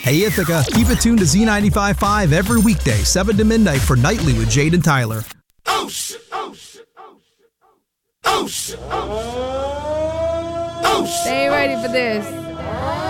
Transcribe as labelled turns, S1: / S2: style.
S1: Hey Ithaca, keep it tuned to Z95.5 every weekday, 7 to midnight for Nightly with Jade and Tyler.
S2: Oh shit, oh shit, oh shit, oh shit, oh shit, oh shit.
S3: Stay ready for this.